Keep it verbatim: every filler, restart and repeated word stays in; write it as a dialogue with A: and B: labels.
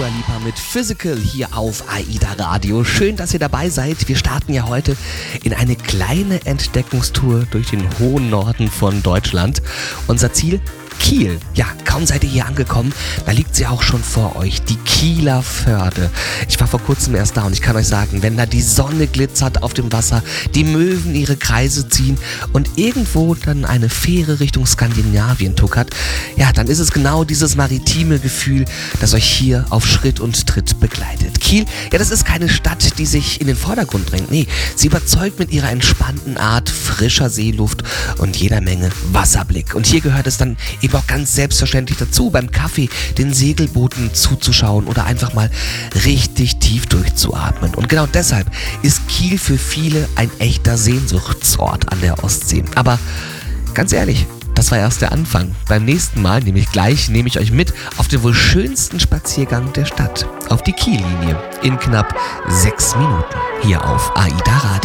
A: Dua Lipa mit Physical hier auf AIDA Radio. Schön, dass ihr dabei seid. Wir starten ja heute in eine kleine Entdeckungstour durch den hohen Norden von Deutschland. Unser Ziel: Kiel. Ja, kaum seid ihr hier angekommen, da liegt sie auch schon vor euch, die Kieler Förde. Ich war vor kurzem erst da und ich kann euch sagen, wenn da die Sonne glitzert auf dem Wasser, die Möwen ihre Kreise ziehen und irgendwo dann eine Fähre Richtung Skandinavien tuckert, ja, dann ist es genau dieses maritime Gefühl, das euch hier auf Schritt und Tritt begleitet. Kiel, ja, das ist keine Stadt, die sich in den Vordergrund drängt. Nee, sie überzeugt mit ihrer entspannten Art, frischer Seeluft und jeder Menge Wasserblick. Und hier gehört es dann eben auch ganz selbstverständlich dazu, beim Kaffee den Segelbooten zuzuschauen oder einfach mal richtig tief durchzuatmen. Und genau deshalb ist Kiel für viele ein echter Sehnsuchtsort an der Ostsee. Aber ganz ehrlich, das war erst der Anfang. Beim nächsten Mal, nämlich gleich, nehme ich euch mit auf den wohl schönsten Spaziergang der Stadt. Auf die Kiellinie in knapp sechs Minuten. Hier auf AIDA Radio.